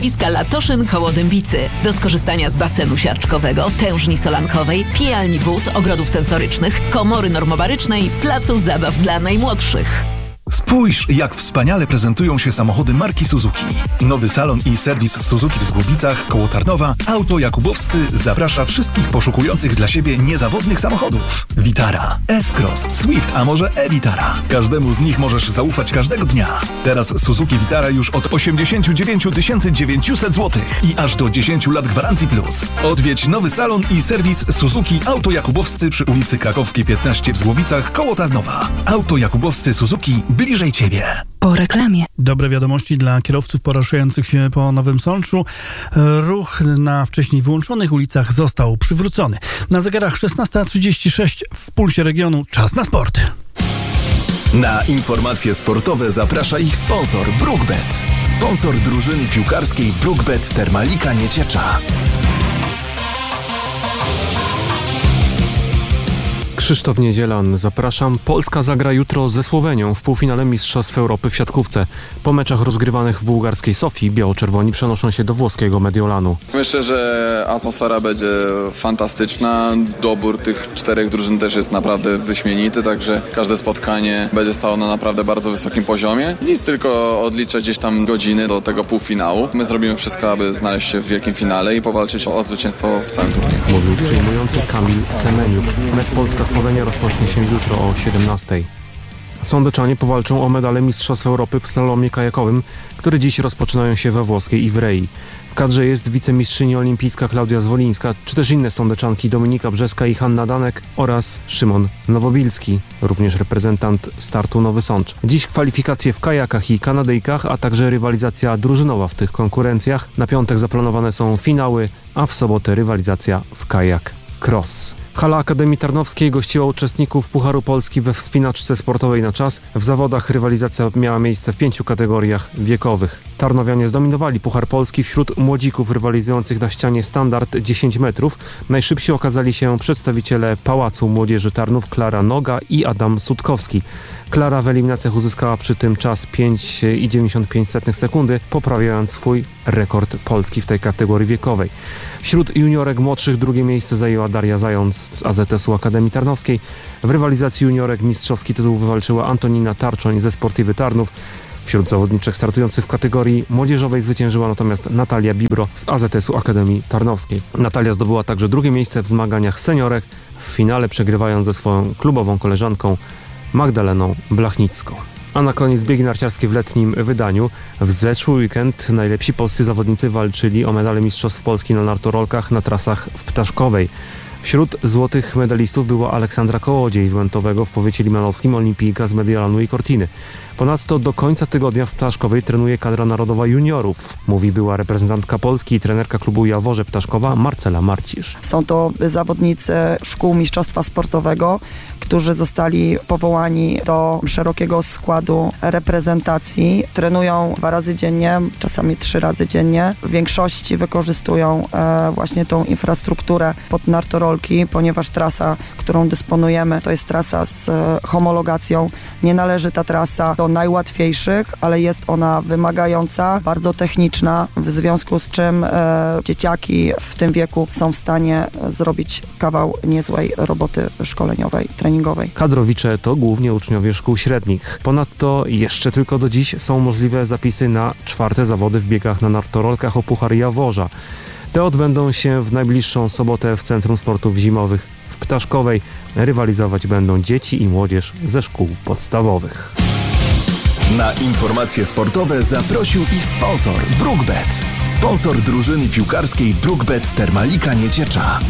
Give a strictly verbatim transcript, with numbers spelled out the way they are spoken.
Iska Latoszyn koło Dębicy. Do skorzystania z basenu siarczkowego, tężni solankowej, pijalni wód, ogrodów sensorycznych, komory normobarycznej, placu zabaw dla najmłodszych. Spójrz, jak wspaniale prezentują się samochody marki Suzuki. Nowy salon i serwis Suzuki w Zgłubicach koło Tarnowa Auto Jakubowscy zaprasza wszystkich poszukujących dla siebie niezawodnych samochodów. Vitara, S-Cross, Swift, a może e-Vitara. Każdemu z nich możesz zaufać każdego dnia. Teraz Suzuki Vitara już od osiemdziesiąt dziewięć tysięcy dziewięćset złotych i aż do dziesięć lat gwarancji plus. Odwiedź nowy salon i serwis Suzuki Auto Jakubowscy przy ulicy Krakowskiej piętnaście w Zgłubicach koło Tarnowa. Auto Jakubowscy Suzuki bliżej Ciebie. Po reklamie. Dobre wiadomości dla kierowców poruszających się po Nowym Sączu. Ruch na wcześniej wyłączonych ulicach został przywrócony. Na zegarach szesnasta trzydzieści sześć w Pulsie Regionu czas na sport. Na informacje sportowe zaprasza ich sponsor BrookBet. Sponsor drużyny piłkarskiej BrookBet Termalika Nieciecza. Krzysztof Niedzielan, zapraszam. Polska zagra jutro ze Słowenią w półfinale Mistrzostw Europy w siatkówce. Po meczach rozgrywanych w bułgarskiej Sofii biało-czerwoni przenoszą się do włoskiego Mediolanu. Myślę, że atmosfera będzie fantastyczna. Dobór tych czterech drużyn też jest naprawdę wyśmienity, także każde spotkanie będzie stało na naprawdę bardzo wysokim poziomie. Nic, tylko odliczę gdzieś tam godziny do tego półfinału. My zrobimy wszystko, aby znaleźć się w wielkim finale i powalczyć o zwycięstwo w całym turnieju. Mówił przyjmujący Kamil Semeniuk. Mecz Polska-Słowenia rozpocznie się jutro o siedemnastej. Sądeczanie powalczą o medale Mistrzostw Europy w slalomie kajakowym, które dziś rozpoczynają się we włoskiej Ivrei. W kadrze jest wicemistrzyni olimpijska Klaudia Zwolińska, czy też inne sądeczanki Dominika Brzeska i Hanna Danek oraz Szymon Nowobilski, również reprezentant startu Nowy Sącz. Dziś kwalifikacje w kajakach i kanadyjkach, a także rywalizacja drużynowa w tych konkurencjach. Na piątek zaplanowane są finały, a w sobotę rywalizacja w kajak cross. Hala Akademii Tarnowskiej gościła uczestników Pucharu Polski we wspinaczce sportowej na czas. W zawodach rywalizacja miała miejsce w pięciu kategoriach wiekowych. Tarnowianie zdominowali Puchar Polski wśród młodzików rywalizujących na ścianie standard dziesięć metrów. Najszybsi okazali się przedstawiciele Pałacu Młodzieży Tarnów Klara Noga i Adam Sutkowski. Klara w eliminacjach uzyskała przy tym czas pięć przecinek dziewięćdziesiąt pięć sekundy, poprawiając swój rekord Polski w tej kategorii wiekowej. Wśród juniorek młodszych drugie miejsce zajęła Daria Zając z A Z S-u Akademii Tarnowskiej. W rywalizacji juniorek mistrzowski tytuł wywalczyła Antonina Tarczoń ze Sportiwy Tarnów. Wśród zawodniczek startujących w kategorii młodzieżowej zwyciężyła natomiast Natalia Bibro z A Z S-u Akademii Tarnowskiej. Natalia zdobyła także drugie miejsce w zmaganiach seniorek, w finale przegrywając ze swoją klubową koleżanką Magdaleną Blachnicką. A na koniec biegi narciarskie w letnim wydaniu. W zeszły weekend najlepsi polscy zawodnicy walczyli o medale Mistrzostw Polski na nartorolkach na trasach w Ptaszkowej. Wśród złotych medalistów była Aleksandra Kołodziej z Łętowego w powiecie limanowskim, olimpijka z Mediolanu i Cortiny. Ponadto do końca tygodnia w Ptaszkowej trenuje kadra narodowa juniorów, mówi była reprezentantka Polski i trenerka klubu Jaworze Ptaszkowa Marcela Marcisz. Są to zawodnicy szkół mistrzostwa sportowego, którzy zostali powołani do szerokiego składu reprezentacji. Trenują dwa razy dziennie, czasami trzy razy dziennie. W większości wykorzystują e, właśnie tą infrastrukturę pod nartorolki, ponieważ trasa, którą dysponujemy, to jest trasa z e, homologacją. Nie należy ta trasa do najłatwiejszych, ale jest ona wymagająca, bardzo techniczna, w związku z czym e, dzieciaki w tym wieku są w stanie zrobić kawał niezłej roboty szkoleniowej, treningowej. Kadrowicze to głównie uczniowie szkół średnich. Ponadto jeszcze tylko do dziś są możliwe zapisy na czwarte zawody w biegach na nartorolkach o Puchar Jaworza. Te odbędą się w najbliższą sobotę w Centrum Sportów Zimowych w Ptaszkowej. Rywalizować będą dzieci i młodzież ze szkół podstawowych. Na informacje sportowe zaprosił ich sponsor BrookBet. Sponsor drużyny piłkarskiej BrookBet Termalika Nieciecza.